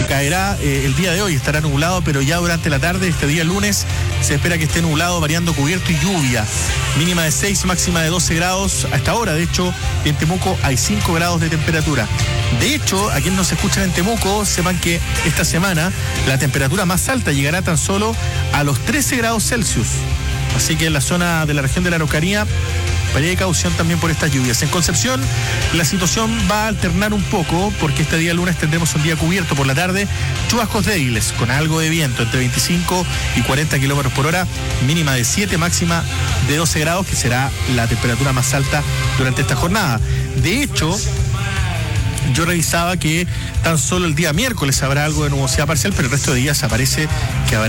caerá el día de hoy, estará nublado, pero ya durante la tarde, este día lunes, se espera que esté nublado, variando cubierto y lluvia. Mínima de 6, máxima de 12 grados. A esta hora, de hecho, en Temuco hay 5 grados de temperatura. De hecho, a quienes nos escuchan en Temuco, sepan que esta semana la temperatura más alta llegará tan solo a los 13 grados Celsius. Así que en la zona de la región de la Araucanía, precaución también por estas lluvias. En Concepción, la situación va a alternar un poco, porque este día lunes tendremos un día cubierto por la tarde, chubascos débiles, con algo de viento, entre 25 y 40 kilómetros por hora, mínima de 7, máxima de 12 grados, que será la temperatura más alta durante esta jornada. De hecho, yo revisaba que tan solo el día miércoles habrá algo de nubosidad parcial, pero el resto de días aparece que habrá